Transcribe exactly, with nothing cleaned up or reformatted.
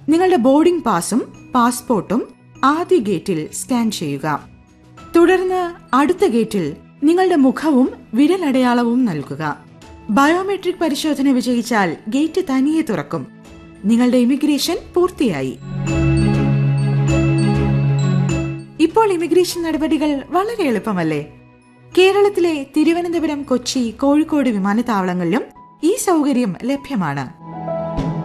നിങ്ങളുടെ ബോർഡിംഗ് പാസും പാസ്പോർട്ടും ആദ്യ ഗേറ്റിൽ സ്കാൻ ചെയ്യുക. തുടർന്ന് അടുത്ത ഗേറ്റിൽ നിങ്ങളുടെ മുഖവും വിരലടയാളവും നൽകുക. ബയോമെട്രിക് പരിശോധന വിജയിച്ചാൽ ഗേറ്റ് തനിയെ തുറക്കും. നിങ്ങളുടെ ഇമിഗ്രേഷൻ പൂർത്തിയായി. ഇപ്പോൾ ഇമിഗ്രേഷൻ നടപടികൾ വളരെ എളുപ്പമല്ലേ? കേരളത്തിലെ തിരുവനന്തപുരം, കൊച്ചി, കോഴിക്കോട് വിമാനത്താവളങ്ങളിലും ഈ സൗകര്യം ലഭ്യമാണ്.